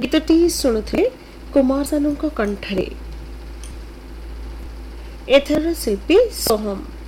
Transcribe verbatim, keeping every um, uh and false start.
गीतटी शुणुथिले Kumar Sanu कंठरे। एथर शिल्पी सोहम।